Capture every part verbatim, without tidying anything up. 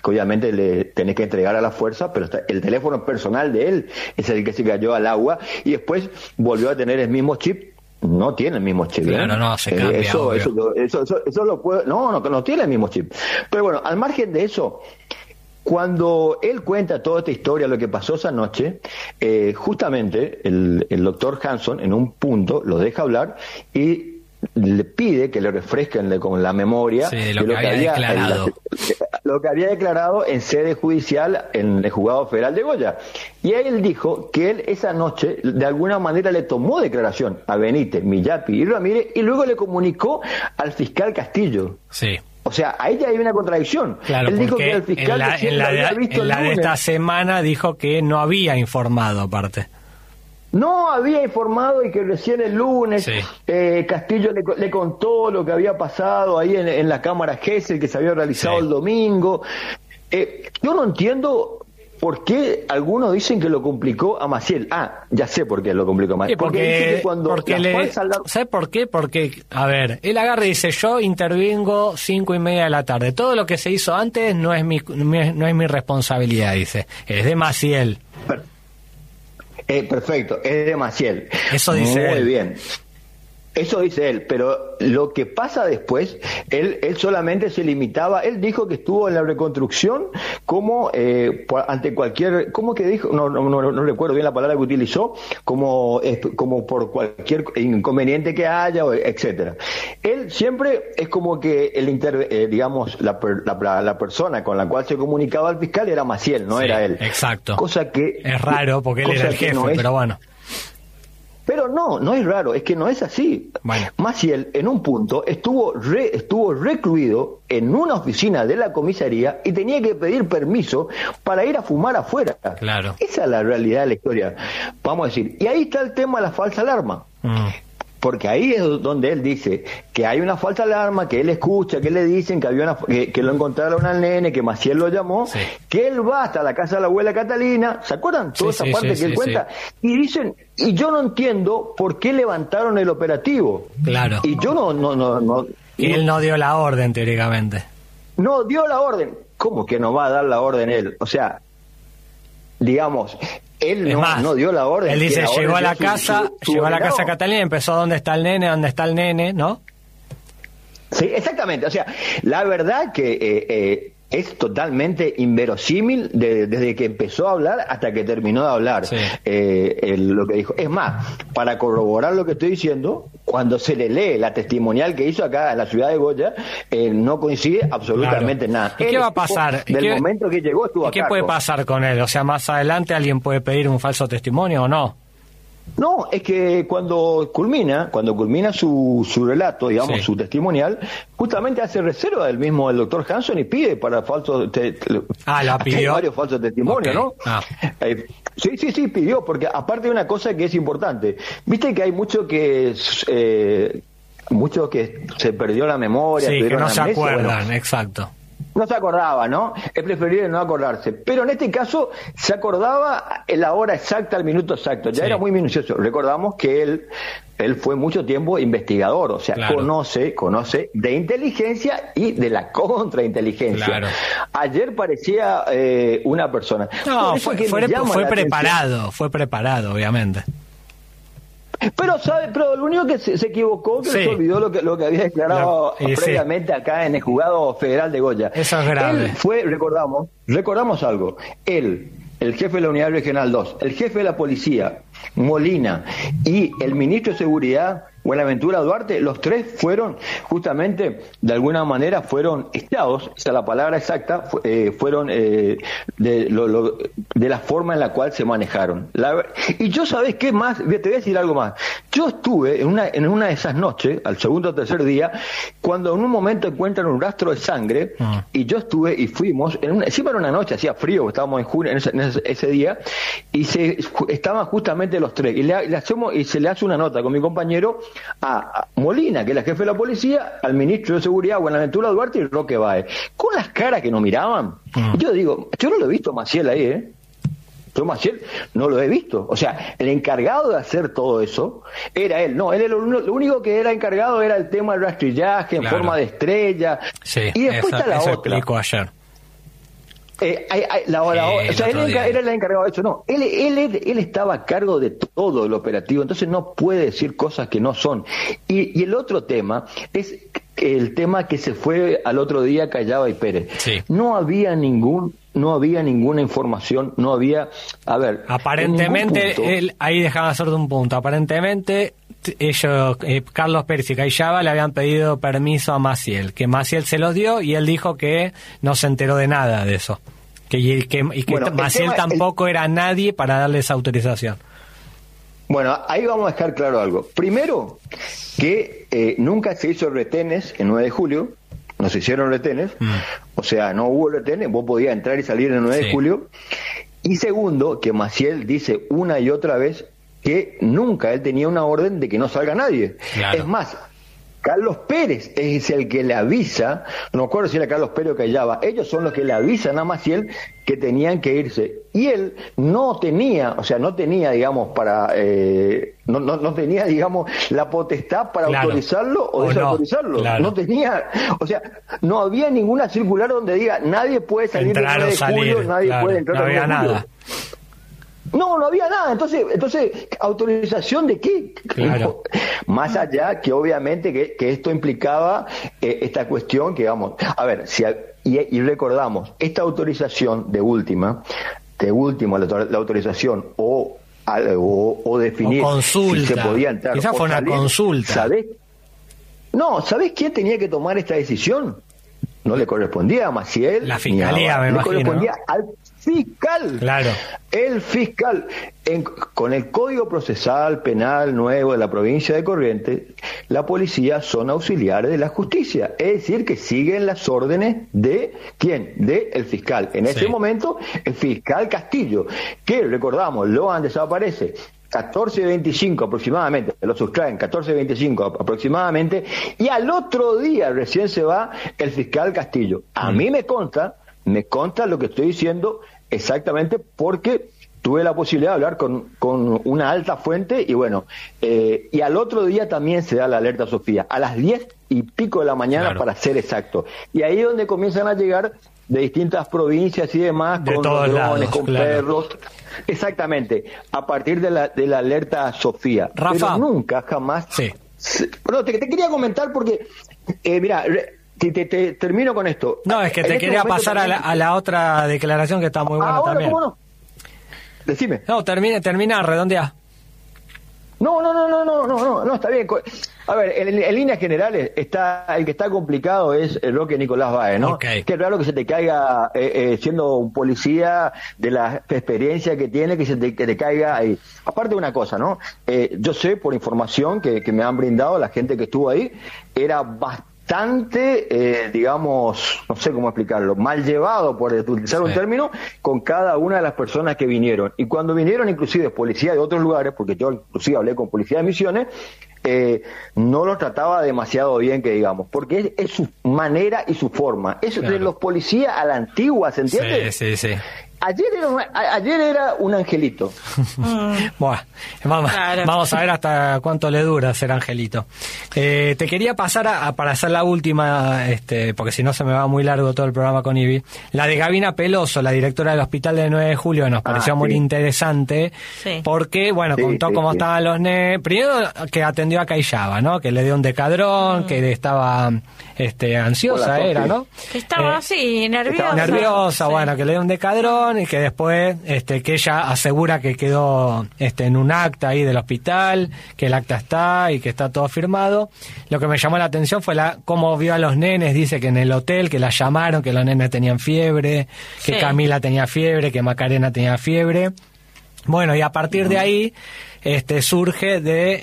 que obviamente le tenés que entregar a la fuerza, pero está, el teléfono personal de él es el que se cayó al agua y después volvió a tener el mismo chip. No tiene el mismo chip. Claro, ¿eh? no, se cambia, eh, eso, eso, obvio. eso, eso, eso lo puede, no, no, no tiene el mismo chip. Pero bueno, al margen de eso, cuando él cuenta toda esta historia, lo que pasó esa noche, eh, justamente el, el doctor Hanson en un punto lo deja hablar y le pide que le refresquen de, con la memoria sí, de lo, de que, lo que había declarado. En la, lo que había declarado en sede judicial en el juzgado federal de Goya. Y ahí él dijo que él esa noche de alguna manera le tomó declaración a Benítez, Millapi y Ramírez y luego le comunicó al fiscal Castillo. Sí. O sea, ahí ya hay una contradicción. Claro, él dijo porque que el fiscal en la, en la, había de, visto en la el de lunes. esta semana dijo que no había informado aparte. No había informado y que recién el lunes sí. eh, Castillo le, le contó lo que había pasado ahí en, en la Cámara Gesell que se había realizado sí. el domingo. Eh, yo no entiendo por qué algunos dicen que lo complicó a Maciel. Ah, ya sé por qué lo complicó a Maciel. Sí, porque, porque dice que cuando porque le, la... ¿sabe por qué? Porque, a ver, él agarra y dice, yo intervengo cinco y media de la tarde. Todo lo que se hizo antes no es mi, no es mi responsabilidad, dice. Es de Maciel. Pero, Eh, perfecto, es de Maciel. Eso dice Muy él. bien. Eso dice él, pero lo que pasa después, él, él solamente se limitaba, él dijo que estuvo en la reconstrucción como eh, por, ante cualquier, ¿cómo que dijo? No, no, no, no recuerdo bien la palabra que utilizó, como, eh, como por cualquier inconveniente que haya, etcétera. Él siempre es como que el inter, eh, digamos, la, la, la persona con la cual se comunicaba al fiscal era Maciel, no sí, era él. Exacto. Cosa que es raro porque él era el jefe, no es, pero bueno. Pero no, no es raro, es que no es así. Bueno. Maciel, en un punto, estuvo re, estuvo recluido en una oficina de la comisaría y tenía que pedir permiso para ir a fumar afuera. Claro. Esa es la realidad de la historia, vamos a decir. Y ahí está el tema de la falsa alarma. Mm. Porque ahí es donde él dice que hay una falsa alarma, que él escucha, que le dicen que había una, que, que lo encontraron al nene, que Maciel lo llamó, sí. que él va hasta la casa de la abuela Catalina, ¿se acuerdan? Toda sí, esa sí, parte sí, que él sí, cuenta. Sí. Y dicen, y yo no entiendo por qué levantaron el operativo. Claro. Y yo no, no, no, no. Que no, él no dio la orden, teóricamente. No dio la orden. ¿Cómo que no va a dar la orden él? O sea, digamos, él no, más, no dio la orden. Él dice, llegó a la su, casa, su, su llegó a la delegado. casa Catalina, empezó dónde está el nene, dónde está el nene, ¿no? Sí, exactamente. O sea, la verdad que eh, eh, es totalmente inverosímil de, desde que empezó a hablar hasta que terminó de hablar sí. eh, el, lo que dijo. Es más, para corroborar lo que estoy diciendo, cuando se le lee la testimonial que hizo acá en la ciudad de Goya, eh, no coincide absolutamente claro. nada. ¿Y qué va a pasar? Del ¿Qué, momento que llegó estuvo ¿y a qué cargo. puede pasar con él? O sea, más adelante alguien puede pedir un falso testimonio o no. No, es que cuando culmina, cuando culmina su, su relato, digamos, sí. su testimonial, justamente hace reserva del mismo el doctor Hanson y pide para falsos te, te, ah, la pidió. varios falsos testimonios, okay. ¿no? Ah. Eh, sí, sí, sí, pidió, porque aparte de una cosa que es importante, viste que hay mucho que eh, mucho que se perdió la memoria, sí, que no se amnesia, acuerdan, bueno, exacto. no se acordaba, ¿no? Es preferible no acordarse. Pero en este caso se acordaba la hora exacta, el minuto exacto. Ya sí. Era muy minucioso. Recordamos que él, él fue mucho tiempo investigador, o sea, claro. conoce, conoce de inteligencia y de la contrainteligencia. Claro. Ayer parecía eh, una persona. No, fue, fue, fue preparado, atención. fue preparado, obviamente. Pero sabe, pero lo único que se, se equivocó que sí. se olvidó lo que lo que había declarado lo, previamente sí. acá en el juzgado federal de Goya. Eso es grave. Él fue, recordamos, recordamos algo. Él, el jefe de la Unidad Regional dos, el jefe de la policía, Molina, y el ministro de Seguridad, Buenaventura Duarte, los tres fueron justamente, de alguna manera, fueron estados, esa es la palabra exacta, eh, fueron eh, de, lo, lo, de la forma en la cual se manejaron. La, y yo, ¿sabés qué más? Te voy a decir algo más. Yo estuve en una, en una de esas noches, al segundo o tercer día, cuando en un momento encuentran un rastro de sangre, uh-huh. y yo estuve y fuimos, en una, encima era una noche, hacía frío, estábamos en junio, en ese, en ese, ese día, y se estaban justamente los tres, y le, le hacemos, y se le hace una nota con mi compañero, a Molina, que es la jefe de la policía, al ministro de Seguridad, Buenaventura Duarte y Roque Báez, con las caras que nos miraban. Mm. Yo digo, yo no lo he visto a Maciel ahí, ¿eh? Yo Maciel no lo he visto. O sea, el encargado de hacer todo eso era él. No, él lo, lo único que era encargado era el tema del rastrillaje en claro. forma de estrella. Sí, y después esa, está la eso otra. explicó ayer. Eh, hay, hay, la, la, sí, o sea, él era, era el encargado de eso, no. Él, él, él, él estaba a cargo de todo el operativo, entonces no puede decir cosas que no son. Y, y el otro tema es el tema que se fue al otro día Callaba y Pérez. Sí. No había ningún no había ninguna información, no había, a ver, aparentemente él, ahí dejaba de hacer un punto, aparentemente ellos, eh, Carlos Pérez y Callaba le habían pedido permiso a Maciel, que Maciel se los dio y él dijo que no se enteró de nada de eso, que, y que, y que bueno, Maciel tema, tampoco el... era nadie para darle esa autorización. Bueno, ahí vamos a dejar claro algo. Primero, que eh, nunca se hizo retenes en nueve de julio, no se hicieron retenes, mm. o sea, no hubo retenes, vos podías entrar y salir el nueve sí. de julio. Y segundo, que Maciel dice una y otra vez que nunca él tenía una orden de que no salga nadie. Claro. Es más, Carlos Pérez es el que le avisa, no me acuerdo si era Carlos Pérez o Callaba, ellos son los que le avisan a Maciel que tenían que irse. Y él no tenía, o sea, no tenía, digamos, para, eh, no, no, no tenía, digamos, la potestad para claro. autorizarlo o, o desautorizarlo. No, claro. no tenía, o sea, no había ninguna circular donde diga nadie puede salir del nueve de julio, nadie claro. puede entrar no al había nueve de julio. Nada. No, no había nada. Entonces, entonces ¿autorización de qué? Claro. Más allá que obviamente que, que esto implicaba eh, esta cuestión que vamos, a ver, si y, y recordamos, esta autorización de última, de última la, la autorización o, o, o definir o consulta. Si se podía entrar. Quizás fue una salir, consulta. ¿Sabés? No, ¿sabés quién tenía que tomar esta decisión? No le correspondía a Maciel. La fiscalía, me le imagino. Le correspondía al fiscal. Claro. El fiscal. En, con el Código Procesal Penal nuevo de la provincia de Corrientes, la policía son auxiliares de la justicia. Es decir, que siguen las órdenes de ¿quién? De el fiscal. En ese sí. momento, el fiscal Castillo, que recordamos, Loan desaparece catorce veinticinco aproximadamente, lo sustraen catorce veinticinco aproximadamente, y al otro día recién se va el fiscal Castillo. A mm. mí me consta, me consta lo que estoy diciendo exactamente porque tuve la posibilidad de hablar con, con una alta fuente y bueno, eh, y al otro día también se da la alerta Sofía, a las diez y pico de la mañana claro. para ser exacto. Y ahí es donde comienzan a llegar de distintas provincias y demás, de con todos drones, lados, con claro. perros. Exactamente, a partir de la, de la alerta Sofía. Rafa. Pero nunca, jamás... Sí. Se, bueno, te, te quería comentar porque, eh, mira, te, te, te termino con esto. No, es que en te este quería pasar también... a, la, a la otra declaración que está muy buena ahora, también. ¿Cómo no? Decime. No, termina, termina, redondea. No, no, no, no, no, no, no, no, está bien. A ver, en, en líneas generales, está el que está complicado es el Roque Nicolás Báez, ¿no? Okay. Que es raro que se te caiga, eh, eh, siendo un policía de la experiencia que tiene, que se te, que te caiga ahí. Aparte de una cosa, ¿no? Eh, yo sé, por información que, que me han brindado la gente que estuvo ahí, era bastante bastante, eh, digamos, no sé cómo explicarlo, mal llevado, por utilizar sí. un término, con cada una de las personas que vinieron. Y cuando vinieron inclusive policía de otros lugares, porque yo inclusive hablé con policía de Misiones, eh, no los trataba demasiado bien, que digamos, porque es, es su manera y su forma. Eso claro. de los policías a la antigua, ¿se entiende? Sí, sí, sí. Ayer era, un, ayer era un angelito. Mm. Bueno, vamos, claro. vamos a ver hasta cuánto le dura ser angelito. Eh, te quería pasar a, a, para hacer la última, este, porque si no se me va muy largo todo el programa con Ibi, la de Gabina Peloso, la directora del Hospital del nueve de julio, nos pareció ah, muy sí. interesante, sí. porque, bueno, sí, contó sí, cómo sí. estaban los nenes. Primero que atendió a Callaba, ¿no? Que le dio un decadrón, mm. que estaba este, ansiosa, Hola, era, ¿no? Que estaba así, eh, nerviosa. Nerviosa, sí. bueno, que le dio un decadrón y que después este que ella asegura que quedó este en un acta ahí del hospital, que el acta está y que está todo firmado. Lo que me llamó la atención fue la cómo vio a los nenes, dice que en el hotel, que la llamaron, que los nenes tenían fiebre, que sí. Camila tenía fiebre, que Macarena tenía fiebre. Bueno, y a partir de ahí este surge de eh,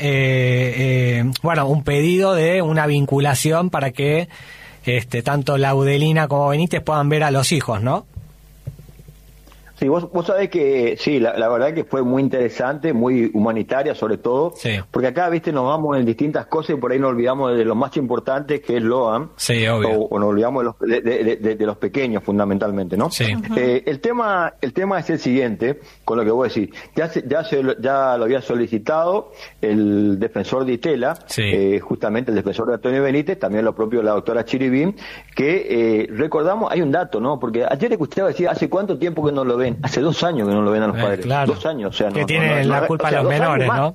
eh, bueno, un pedido de una vinculación para que este tanto Laudelina como Benítez puedan ver a los hijos, ¿no? Sí, vos, vos sabés que sí, la, la verdad que fue muy interesante, muy humanitaria sobre todo, sí. porque acá, viste, nos vamos en distintas cosas y por ahí nos olvidamos de lo más importante que es Loan, sí, obvio. O, o nos olvidamos de los, de, de, de, de los pequeños fundamentalmente, ¿no? Sí. Uh-huh. eh, el tema el tema es el siguiente, con lo que vos decís, ya se, ya se ya lo había solicitado el defensor de Itela, sí. eh, justamente el defensor de Antonio Benítez, también lo propio la doctora Chiribín, que eh, recordamos, hay un dato, ¿no? Porque ayer escuchaba decir, ¿hace cuánto tiempo que no lo ven? Hace dos años que no lo ven a los eh, padres. Claro. Dos años, o sea, que no, tiene no, no, la no, culpa o sea, a los menores, ¿no?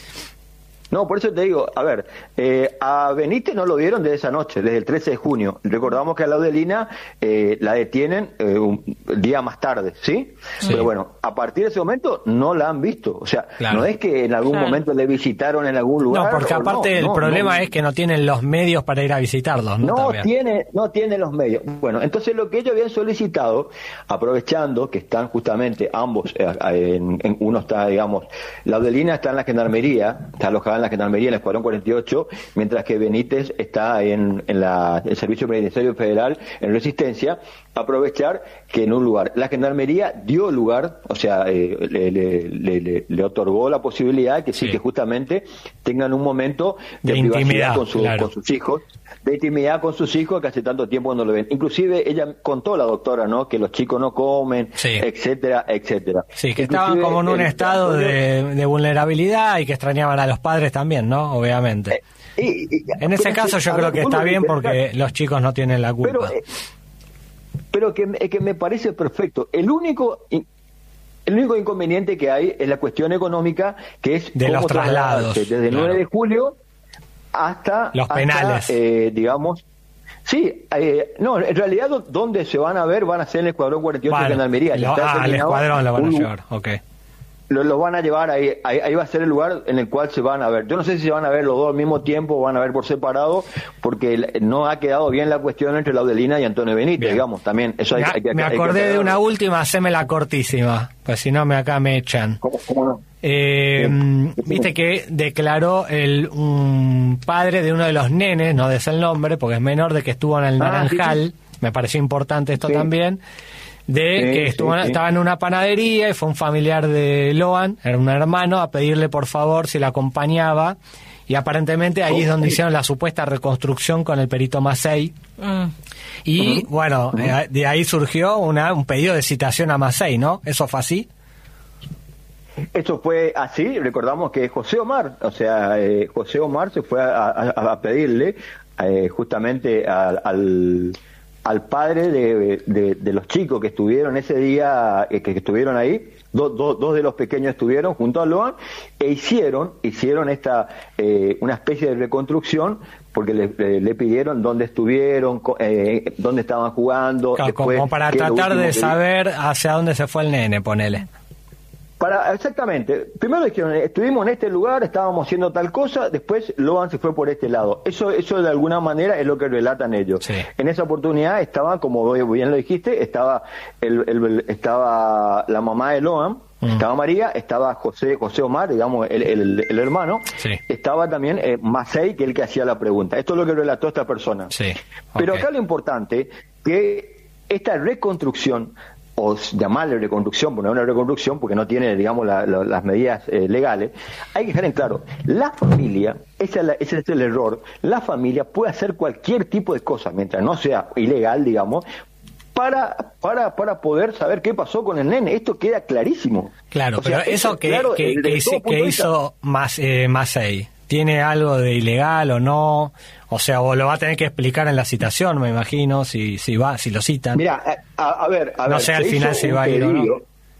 No, por eso te digo, a ver, eh, a Benítez no lo vieron desde esa noche, desde el trece de junio. Recordamos que a Laudelina eh, la detienen eh, un día más tarde, ¿sí? ¿sí? Pero bueno, a partir de ese momento no la han visto. O sea, claro. no es que en algún claro. momento le visitaron en algún lugar. No, porque aparte no, el no, problema no, es que no tienen los medios para ir a visitarlos, ¿no? No tiene, no tiene los medios. Bueno, entonces lo que ellos habían solicitado, aprovechando que están justamente ambos, eh, en, en, uno está, digamos, Laudelina está en la gendarmería, está alojada en la gendarmería, en el Escuadrón cuarenta y ocho, mientras que Benítez está en, en la, el Servicio Penitenciario Federal en Resistencia, aprovechar que en un lugar, la gendarmería dio lugar, o sea, eh, le, le, le, le otorgó la posibilidad de que sí, sí, que justamente tengan un momento de, de privacidad con, su, claro. con sus hijos, de intimidad con sus hijos que hace tanto tiempo no lo ven. Inclusive ella contó, la doctora, ¿no?, que los chicos no comen, sí. etcétera, etcétera. Sí, que Inclusive, estaban como en un el, estado el, de, de vulnerabilidad y que extrañaban a los padres también, ¿no?, obviamente. Eh, y, y, en ese caso yo creo que está bien porque los chicos no tienen la culpa. Pero, eh, pero que, que me parece perfecto. El único... El único inconveniente que hay es la cuestión económica, que es de los traslados desde el claro. nueve de julio hasta los penales, hasta, eh, digamos, sí, eh, no, en realidad donde se van a ver van a ser en el Escuadrón cuarenta y ocho bueno, de Gendarmería. Lo, ah, al escuadrón lo van a un, llevar, ok. Lo, lo van a llevar ahí, ahí, ahí va a ser el lugar en el cual se van a ver. Yo no sé si se van a ver los dos al mismo tiempo o van a ver por separado, porque no ha quedado bien la cuestión entre Laudelina y Antonio Benítez, bien. digamos, también. Eso hay, me, hay que, me hay acordé que de una última, hacémela cortísima, pues si no me acá me echan. ¿Cómo, cómo no? Eh, viste que declaró el un padre de uno de los nenes, no des el nombre porque es menor, de que estuvo en el Naranjal, ah, sí, sí. me pareció importante esto sí. también, de sí, que estuvo, sí, sí. estaba en una panadería y fue un familiar de Loan, era un hermano, a pedirle por favor si la acompañaba, y aparentemente ahí oh, es donde sí. hicieron la supuesta reconstrucción con el perito Massey. Mm. Y uh-huh. bueno, uh-huh. Eh, de ahí surgió una, un pedido de citación a Massey, ¿no? ¿Eso fue así? Eso fue así, recordamos que José Omar, o sea, eh, José Omar se fue a, a, a pedirle eh, justamente al... al al padre de, de, de los chicos que estuvieron ese día, que, que estuvieron ahí, do, do, dos de los pequeños estuvieron junto a Loan, e hicieron, hicieron esta, eh, una especie de reconstrucción, porque le, le, le pidieron dónde estuvieron, eh, dónde estaban jugando. Claro, después, como para tratar de saber hacia dónde se fue el nene, ponele. Para, exactamente. Primero dijeron, estuvimos en este lugar, estábamos haciendo tal cosa, después Loan se fue por este lado. Eso eso de alguna manera es lo que relatan ellos. Sí. En esa oportunidad estaba, como bien lo dijiste, estaba el, el, estaba la mamá de Loan, mm. estaba María, estaba José José Omar, digamos, el, el, el hermano, sí. estaba también eh, Massey, que es el que hacía la pregunta. Esto es lo que relató esta persona. Sí. Okay. Pero acá lo importante, que esta reconstrucción, o llamarle reconstrucción, porque no es una reconstrucción, porque no tiene, digamos, la, la, las medidas eh, legales, hay que dejar en claro, la familia, ese es, la, ese es el error, la familia puede hacer cualquier tipo de cosa, mientras no sea ilegal, digamos, para para para poder saber qué pasó con el nene. Esto queda clarísimo. Claro, o sea, pero eso que, claro, que, que, que, que hizo más, eh, Massey, ¿tiene algo de ilegal o no? O sea, o lo va a tener que explicar en la citación, me imagino, si si va, si lo citan. Mira, a, a ver, a ver. No sé al final si va a ir o no.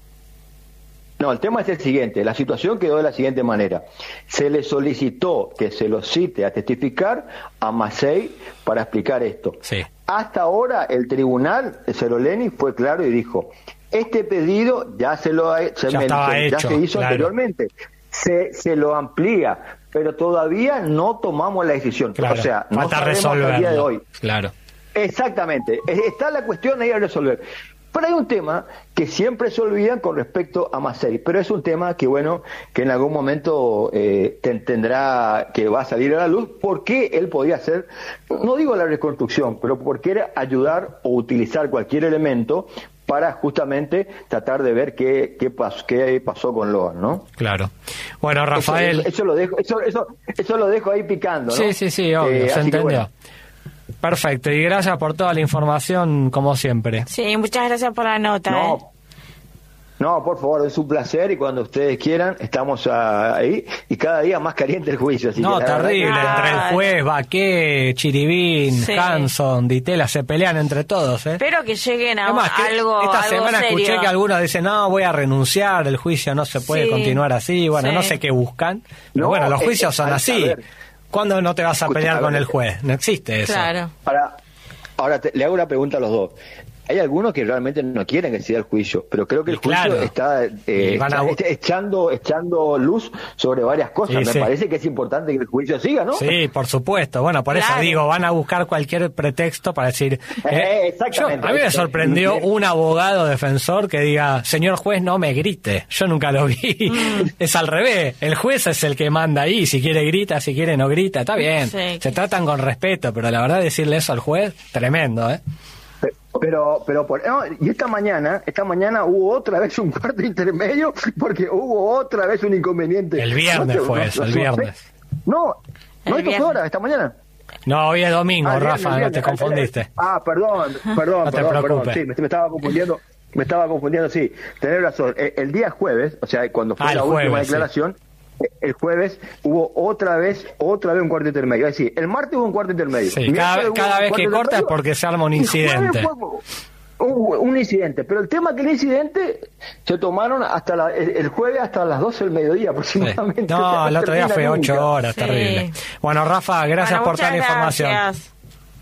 No, el tema es el siguiente. La situación quedó de la siguiente manera. Se le solicitó que se lo cite a testificar a Massey para explicar esto. Sí. Hasta ahora el tribunal de Ceroleni fue claro y dijo, este pedido ya se lo se, ya, me, se, hecho, ya se hizo claro. anteriormente. Se, se lo amplía, pero todavía no tomamos la decisión. Claro, o sea, no falta sabemos resolverlo. hasta el día de hoy. Claro. Exactamente. Está la cuestión ahí a resolver. Pero hay un tema que siempre se olvidan con respecto a Massey, pero es un tema que, bueno, que en algún momento eh, tendrá, que va a salir a la luz, porque él podía hacer, no digo la reconstrucción, pero porque era ayudar o utilizar cualquier elemento para justamente tratar de ver qué qué pasó, qué pasó con Loan, ¿no? Claro. Bueno, Rafael... Eso, eso lo dejo eso, eso, eso lo dejo ahí picando, ¿no? Sí, sí, sí, obvio, eh, se entendió. Bueno. Perfecto, y gracias por toda la información, como siempre. Sí, muchas gracias por la nota. No, ¿eh? no, por favor, es un placer y cuando ustedes quieran estamos ahí y cada día más caliente el juicio. Así no, que, terrible, verdad, entre el juez, Baqué, Chiribín, sí. Hanson, Ditela, se pelean entre todos. ¿eh? Espero que lleguen a más, que algo Esta algo semana serio. Escuché que algunos dicen, no, voy a renunciar, el juicio no se puede sí. continuar así, bueno, sí. no sé qué buscan. Pero no, bueno, los juicios eh, son así. ¿Cuándo no te vas a pelear con el juez? No existe eso. Claro. Para, ahora te, le hago una pregunta a los dos. Hay algunos que realmente no quieren que siga el juicio, pero creo que el juicio claro. está eh, a... echando echando luz sobre varias cosas. Sí, Me sí. parece que es importante que el juicio siga, ¿no? Sí, por supuesto. Bueno, por claro. eso digo, van a buscar cualquier pretexto para decir... Eh, eh, exactamente. Yo, a mí me sorprendió un abogado defensor que diga, señor juez, no me grite. Yo nunca lo vi. Mm. Es al revés. El juez es el que manda ahí. Si quiere grita, si quiere no grita. Está bien. Sí. Se tratan con respeto, pero la verdad decirle eso al juez, tremendo, ¿eh? Pero, pero por, no, y esta mañana, esta mañana hubo otra vez un cuarto intermedio porque hubo otra vez un inconveniente. El viernes no, fue no, eso, no, el viernes. No, no hay dos horas esta mañana. No, hoy es domingo, ah, Rafa, viernes, no te confundiste. Ah, perdón, perdón, no te perdón, preocupes. perdón, sí, me, me estaba confundiendo, me estaba confundiendo, sí, tenés razón. El, el día jueves, o sea, cuando fue ah, la última jueves, declaración, sí. El jueves hubo otra vez, otra vez un cuarto intermedio. Es decir, el martes hubo un cuarto intermedio. Sí, cada, cada vez que corta es porque se arma un incidente. Un, un incidente, pero el tema es que el incidente se tomaron hasta la, el, el jueves hasta las doce del mediodía aproximadamente. Sí. No, el otro día fue ocho horas, sí. Terrible. Bueno, Rafa, gracias bueno, por toda la información. Gracias.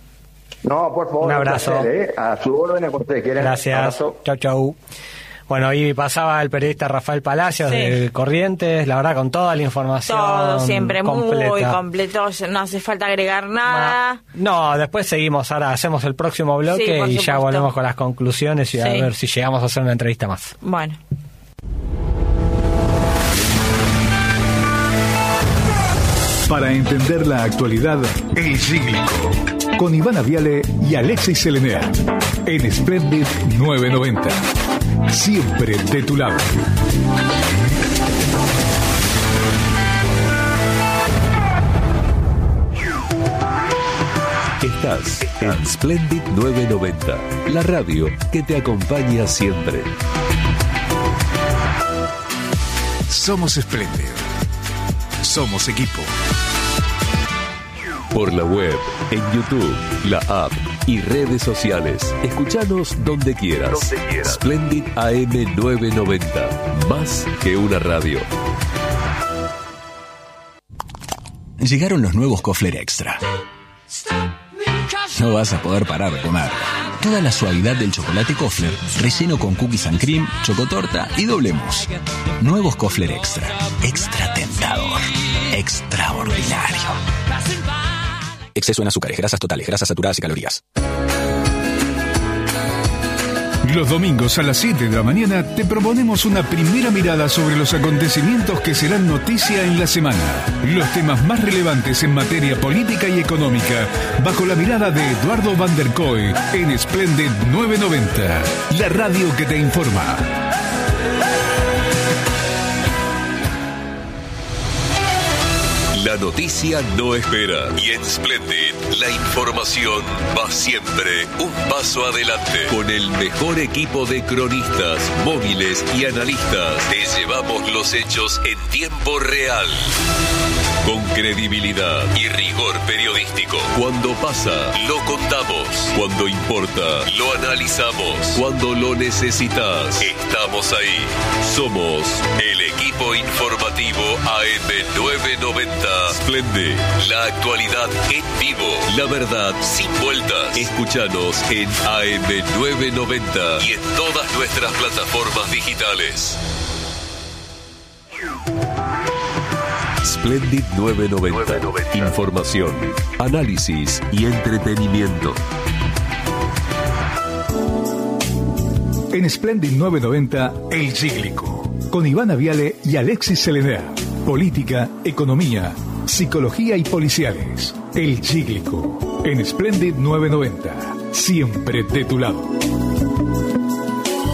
No, por favor. Un abrazo. Un placer, ¿eh? A su orden, por ustedes quieren. Gracias. Chau, chau. Bueno, y pasaba el periodista Rafael Palacios sí. de Corrientes, la verdad, con toda la información. Todo, siempre completa. Muy completo, no hace falta agregar nada. No, no, después seguimos, ahora hacemos el próximo bloque sí, y supuesto. Ya volvemos con las conclusiones y sí. a ver si llegamos a hacer una entrevista más. Bueno. Para entender la actualidad, El Cíclico, con Ivana Viale y Alexis Selenea, en Splendid novecientos noventa. Siempre de tu lado. Estás en Splendid novecientos noventa, la radio que te acompaña siempre. Somos Splendid. Somos equipo. Por la web, en YouTube, la app y redes sociales. Escuchanos donde quieras. Donde quieras. Splendid A M novecientos noventa. Más que una radio. Llegaron los nuevos Kofler Extra. No vas a poder parar de comer. Toda la suavidad del chocolate Kofler, relleno con cookies and cream, chocotorta y doble mousse. Nuevos Kofler Extra. Extra tentador. Extraordinario. Exceso en azúcares, grasas totales, grasas saturadas y calorías. Los domingos a las siete de la mañana te proponemos una primera mirada sobre los acontecimientos que serán noticia en la semana. Los temas más relevantes en materia política y económica, bajo la mirada de Eduardo Van der Kooi en Splendid novecientos noventa, la radio que te informa. La noticia no espera y en Splendid la información va siempre un paso adelante. Con el mejor equipo de cronistas, móviles y analistas, te llevamos los hechos en tiempo real. Con credibilidad y rigor periodístico. Cuando pasa, lo contamos. Cuando importa, lo analizamos. Cuando lo necesitas, estamos ahí. Somos el equipo informativo A M novecientos noventa. Splendid, la actualidad en vivo. La verdad sin vueltas. Escúchanos en A M novecientos noventa y en todas nuestras plataformas digitales. Splendid novecientos noventa. Información, análisis y entretenimiento. En Splendid novecientos noventa, El Cíclico, con Ivana Viale y Alexis Selenea. Política, economía, psicología y policiales. El Cíclico, en Splendid novecientos noventa. Siempre de tu lado.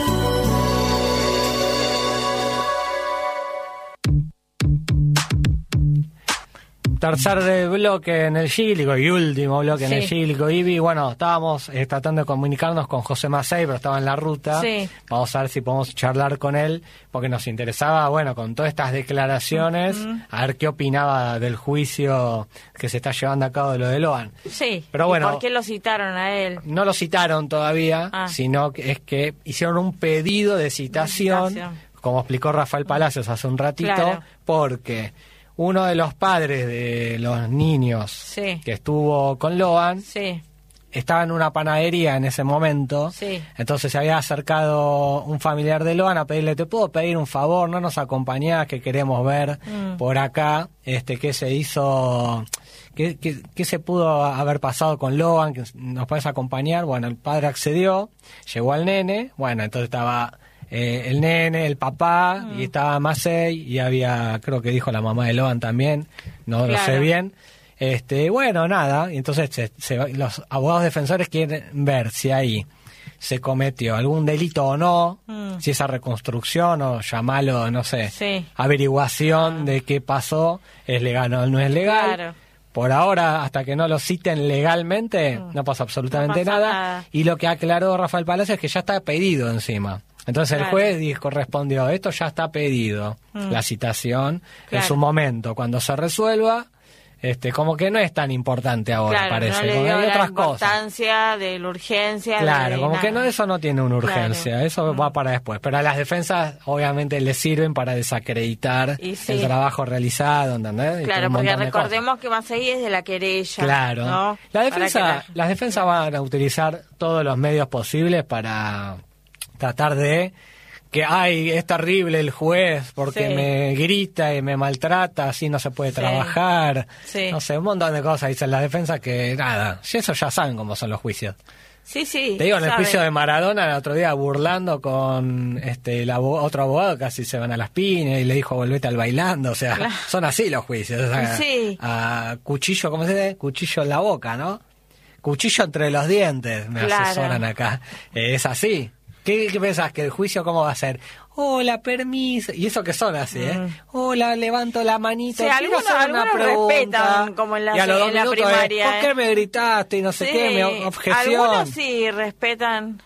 tercer bloque en el Gílico y último bloque Sí. en el Gílico, Ivy. Bueno, estábamos eh, tratando de comunicarnos con José Macei, pero estaba en la ruta. Sí. Vamos a ver si podemos charlar con él, porque nos interesaba, bueno, con todas estas declaraciones, Ujú. a ver qué opinaba del juicio que se está llevando a cabo de lo de Loan. Sí. Pero ¿Y bueno, por qué lo citaron a él? no lo citaron todavía, Ah. sino que es que hicieron un pedido de citación, Citación. como explicó Rafael Palacios hace un ratito, Claro. porque uno de los padres de los niños Sí. que estuvo con Loan Sí. estaba en una panadería en ese momento, Sí. entonces se había acercado un familiar de Loan a pedirle, ¿te puedo pedir un favor? No nos acompañás, que queremos ver Mm. por acá este qué se hizo, qué, qué, qué se pudo haber pasado con Loan, que nos puedes acompañar. Bueno, el padre accedió, llegó al nene, bueno, entonces estaba eh, el nene, el papá, Mm. y estaba Macei, y había, creo que dijo la mamá de Loan también, no lo sé Claro. bien. Este, bueno, nada, y entonces se- se- los abogados defensores quieren ver si ahí se cometió algún delito o no, Mm. si esa reconstrucción o llamarlo, no sé, Sí. averiguación de qué pasó, es legal o no es legal. Claro. Por ahora, hasta que no lo citen legalmente, no pasa absolutamente No pasa nada. nada. Y lo que aclaró Rafael Palacio es que ya está pedido encima. Entonces el Claro. juez dijo, respondió, esto ya está pedido, Mm. la citación, Claro. en su momento, cuando se resuelva, este como que no es tan importante ahora, Claro, parece, no le como dio hay la otras cosas. importancia de la urgencia. Claro, de como nada. que no, eso no tiene una urgencia, Claro. eso va para después. Pero a las defensas obviamente les sirven para desacreditar Y sí. el trabajo realizado, ¿entendés? Y Claro, un porque montón de cosas. recordemos que Macei es de la querella. Claro. ¿no? La Para defensa, que la- Las defensas van a utilizar todos los medios posibles para tratar de que, ay, es terrible el juez porque Sí. me grita y me maltrata, así no se puede Sí. trabajar. Sí. No sé, un montón de cosas dicen las defensas que, nada, y eso ya saben cómo son los juicios. Sí, sí. Te digo, en el sabe. juicio de Maradona, el otro día burlando con este el abo- otro abogado, casi se van a las piñas y le dijo, volvete al bailando. O sea, Claro. son así los juicios. O sea, Sí. a cuchillo, ¿cómo se dice? Cuchillo en la boca, ¿no? Cuchillo entre los dientes, me Claro. asesoran acá. Eh, es así. ¿Qué, ¿Qué pensás? ¿Que el juicio cómo va a ser? Hola, permiso. Y eso que son así, ¿eh? Mm. Hola, levanto la manito. Sí, quiero algunos- hacer una algunos pregunta. respetan, como en la- y a los dos en la minutos es, primaria, ¿por qué ¿eh? me gritaste? Y no sé Sí, qué, mi objeción. Algunos sí respetan.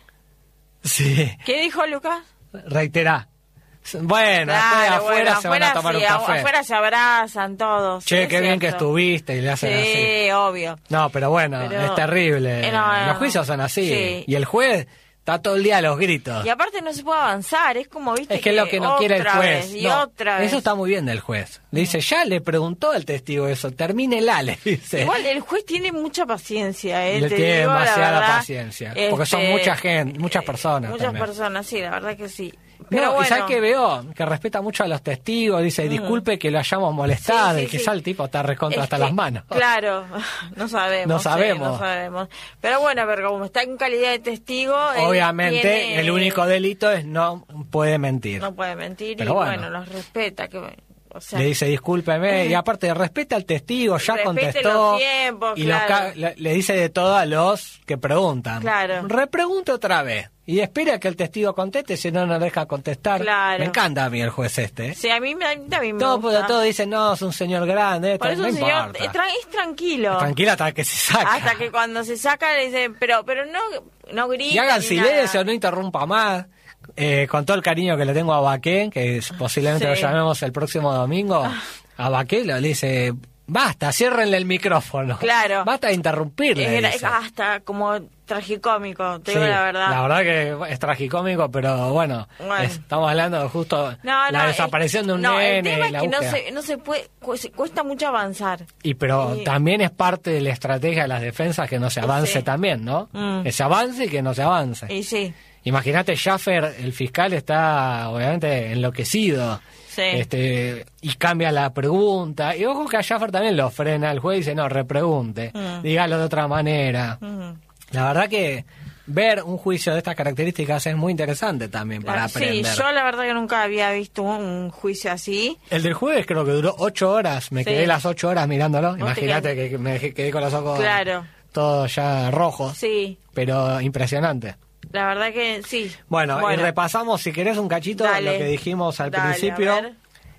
Sí. ¿Qué dijo Lucas? Reiterá. Bueno, después Claro, afuera bueno, se van a afuera tomar sí, un café. afuera se abrazan todos. Che, es qué bien que cierto. estuviste y le hacen así. Sí, obvio. No, pero bueno, Pero- es terrible. Eh, no, Los juicios son así. sí. Y el juez está todo el día a los gritos. Y aparte no se puede avanzar, es como, viste, Es que es lo que no quiere el otra juez. vez y No, otra vez. Eso está muy bien del juez. Le dice, ya le preguntó al testigo eso, termínela, le dice. Igual el juez tiene mucha paciencia, ¿eh? Le Te tiene digo la demasiada verdad. paciencia, porque son mucha gente, muchas personas Muchas también. personas, sí, la verdad que sí. Pero No, bueno. y sabes que veo que respeta mucho a los testigos, dice, disculpe que lo hayamos molestado, Sí, sí, y que sí. ya el tipo está recontra Es hasta que, las manos. Claro, no sabemos. No sí, sabemos. no sabemos. Pero bueno, pero como está en calidad de testigo. él Obviamente, tiene- el único delito es no puede mentir. No puede mentir Pero y bueno. bueno, los respeta. Que, o sea, Le dice, discúlpeme, y aparte respeta al testigo, ya Respete contestó. los tiempos, y los claro. ca- le, le dice de todo a los que preguntan. Claro. Repregunte otra vez. Y espera que el testigo conteste, si no, no deja contestar. Claro. Me encanta a mí el juez este. ¿eh? sí, a mí, me- a mí también me Todo, gusta. todo dicen, no, es un señor grande. Por esto, eso no un señor importa. es, tra- es tranquilo. Tranquila hasta que se saca. Hasta que cuando se saca le dicen, pero, pero no, no grita. Y hagan ni silencio, nada. no interrumpa más. Eh, con todo el cariño que le tengo a Baquén, que es- posiblemente Sí. lo llamemos el próximo domingo, a Baquén le dice, basta, ciérrenle el micrófono. Claro. Basta de interrumpirle. Es, gra- dice. es hasta como tragicómico, te Sí, digo la verdad. La verdad que es tragicómico, pero bueno, Bueno. es- estamos hablando de justo No, la no, desaparición es- de un no, el nene tema y es la que no búsqueda. se, no se puede, cu- se- cuesta mucho avanzar. Y pero Y- también es parte de la estrategia de las defensas que no se avance Sí. también, ¿no? Mm. Que se avance y que no se avance. Y sí, Imagínate, Schaffer, el fiscal, está obviamente enloquecido. sí. Este, y cambia la pregunta. Y ojo que a Schaffer también lo frena. El juez dice, no, repregunte. Mm. Dígalo de otra manera. Mm. La verdad que ver un juicio de estas características es muy interesante también para sí, aprender. yo la verdad que nunca había visto un, un juicio así. El del jueves creo que duró ocho horas. Me Sí. quedé las ocho horas mirándolo. te Imagínate quedas- que me dejé- quedé con los ojos Claro. todos ya rojos. Sí, Pero impresionante. la verdad que sí. Bueno, y repasamos, si querés, un cachito Dale. lo que dijimos al Dale, principio. a ver.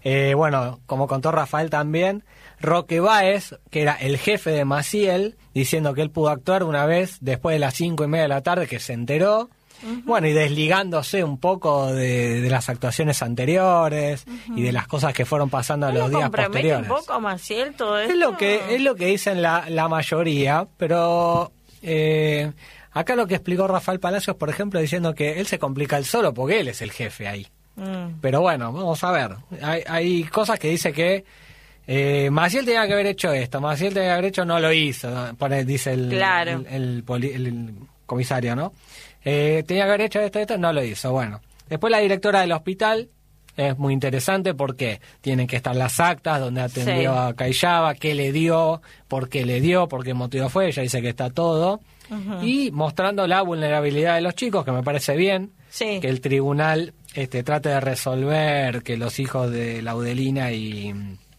Eh, bueno, como contó Rafael también, Roque Báez, que era el jefe de Maciel, diciendo que él pudo actuar una vez después de las cinco y media de la tarde, que se enteró. Uh-huh. Bueno, y desligándose un poco de, de las actuaciones anteriores uh-huh. y de las cosas que fueron pasando a los días posteriores. ¿Un poco Maciel todo esto? Es lo que, es lo que dicen la, la mayoría, pero eh, acá lo que explicó Rafael Palacios, por ejemplo, diciendo que él se complica el solo porque él es el jefe ahí. Mm. Pero bueno, vamos a ver. Hay, hay cosas que dice que eh, Maciel tenía que haber hecho esto, Maciel tenía que haber hecho, no lo hizo, pone, dice el, claro. el, el, el, el comisario, ¿no? Eh, tenía que haber hecho esto, esto, no lo hizo. Bueno, después la directora del hospital es muy interesante porque tienen que estar las actas donde atendió sí. a Cayaba, qué le dio, por qué le dio, por qué motivo fue, ella dice que está todo. Uh-huh. Y mostrando la vulnerabilidad de los chicos, que me parece bien, sí. que el tribunal este, trate de resolver que los hijos de Laudelina y,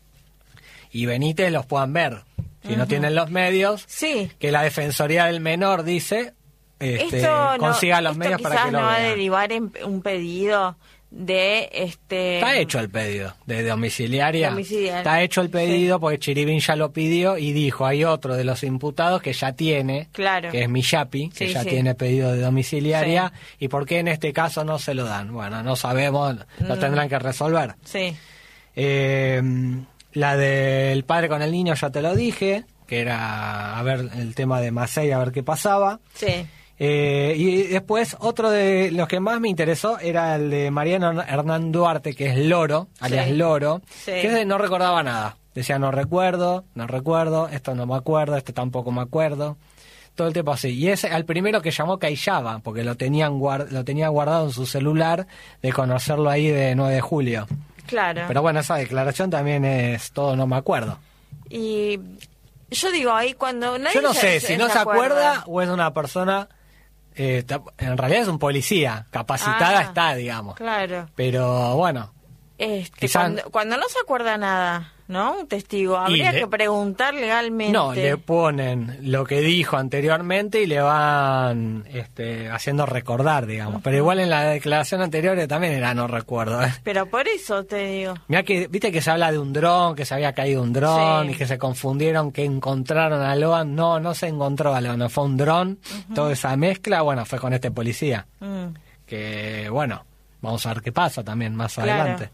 y Benítez los puedan ver. Si uh-huh. no tienen los medios, sí. que la Defensoría del Menor dice... Este, esto consiga no, los medios esto para que lo no va vean. a derivar en un pedido de este está hecho el pedido de domiciliaria, domiciliaria. Está hecho el pedido sí. porque Chiribín ya lo pidió y dijo hay otro de los imputados que ya tiene, claro. que es Miyapi, que sí, ya sí. tiene pedido de domiciliaria sí. y por qué en este caso no se lo dan. Bueno, no sabemos, lo tendrán que resolver. Sí. Eh, la del padre con el niño ya te lo dije, que era a ver el tema de Macei, a ver qué pasaba. Sí. Eh, y después otro de los que más me interesó era el de Mariano Hernán Duarte, que es Loro, alias sí. Loro, sí. que no recordaba nada. Decía no recuerdo, no recuerdo, esto no me acuerdo, esto tampoco me acuerdo. Todo el tiempo así. Y es al primero que llamó Cayaba, porque lo tenían guard- lo tenía guardado en su celular de conocerlo ahí de nueve de julio. Claro. Pero bueno, esa declaración también es todo no me acuerdo. Y yo digo, ahí cuando nadie Yo no se, sé si no se acuerda, acuerda o es una persona... Eh, en realidad es un policía, capacitada ah, está, digamos. Claro. Pero bueno. Este, quizá... cuando, cuando no se acuerda nada, ¿no? Un testigo, habría le... que preguntar legalmente. No, le ponen lo que dijo anteriormente y le van este, haciendo recordar, digamos. Uh-huh. Pero igual en la declaración anterior también era no recuerdo. ¿eh? Pero por eso te digo. Mirá que, viste que se habla de un dron, que se había caído un dron sí. y que se confundieron, que encontraron a Loan. No, no se encontró a Loan, no fue un dron. Uh-huh. Toda esa mezcla, bueno, fue con este policía. Uh-huh. Que, bueno, vamos a ver qué pasa también más claro. adelante.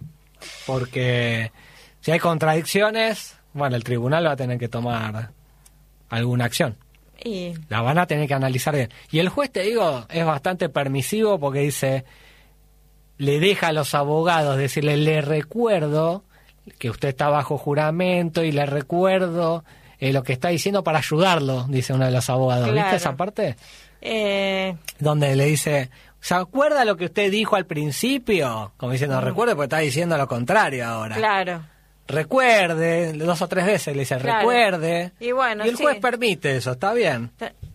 Porque si hay contradicciones, bueno, el tribunal va a tener que tomar alguna acción. Y... la van a tener que analizar bien. Y el juez, te digo, es bastante permisivo porque dice, le deja a los abogados decirle, le recuerdo que usted está bajo juramento y le recuerdo eh, lo que está diciendo para ayudarlo, dice uno de los abogados. Claro. ¿Viste esa parte? Eh... Donde le dice... ¿Se acuerda lo que usted dijo al principio? Como diciendo, recuerde, porque está diciendo lo contrario ahora. Claro. Recuerde, dos o tres veces le dice, claro. recuerde. Y bueno, y el sí. juez permite eso, ¿está bien?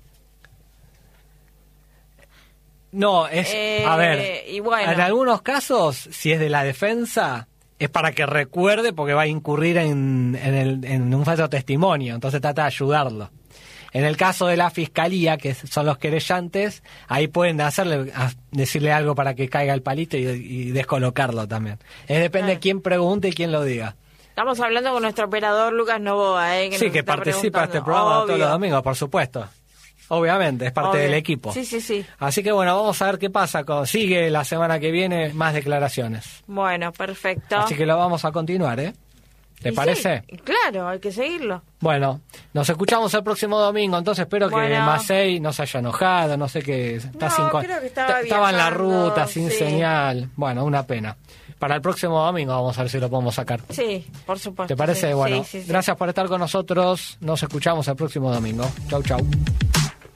No, es, eh, a ver, y bueno. en algunos casos, si es de la defensa, es para que recuerde porque va a incurrir en, en, el, en un falso testimonio, entonces trata de ayudarlo. En el caso de la fiscalía, que son los querellantes, ahí pueden hacerle decirle algo para que caiga el palito y, y descolocarlo también. Es depende ah. de quién pregunte y quién lo diga. Estamos hablando con nuestro operador Lucas Novoa, ¿eh? Que sí, que participa de este programa Obvio. todos los domingos, por supuesto. Obviamente, es parte Obvio. del equipo. Sí, sí, sí. Así que bueno, vamos a ver qué pasa. Sigue la semana que viene más declaraciones. Bueno, perfecto. Así que lo vamos a continuar, ¿eh? ¿Te y parece? Sí, claro, hay que seguirlo. Bueno, nos escuchamos el próximo domingo, entonces espero bueno. que Macei no se haya enojado, no sé qué. Está no, sin creo que estaba, estaba en la ruta, sin sí. señal. Bueno, una pena. Para el próximo domingo vamos a ver si lo podemos sacar. Sí, por supuesto. ¿Te parece? Sí, bueno, sí, sí, gracias sí. por estar con nosotros. Nos escuchamos el próximo domingo. Chau, chau.